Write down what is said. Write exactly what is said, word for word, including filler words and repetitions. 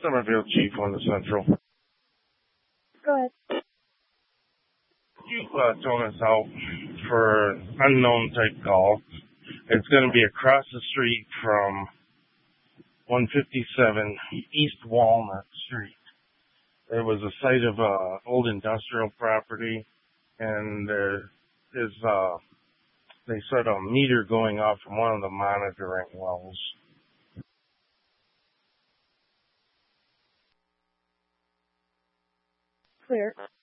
Summerfield Chief on the Central. Go ahead. You uh, tone us out for unknown type call. It's going to be across the street from one fifty-seven East Walnut Street. It was a site of uh, old industrial property, and there is, uh, they said, a meter going off from one of the monitoring wells. Clear.